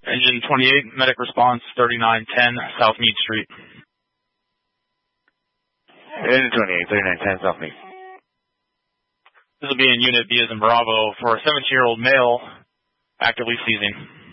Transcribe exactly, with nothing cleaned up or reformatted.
Engine twenty-eight, medic response, thirty-nine ten South Meade Street. Engine twenty-eight, thirty-nine ten South Meade. This will be in Unit B as in Bravo for a seventeen-year-old male actively seizing.